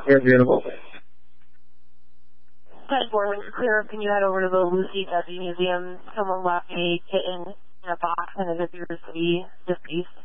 here available. 10-4, when you're clear, can you head over to the Lucy Desi Museum? Someone left a kitten in a box and it appears to be deceased.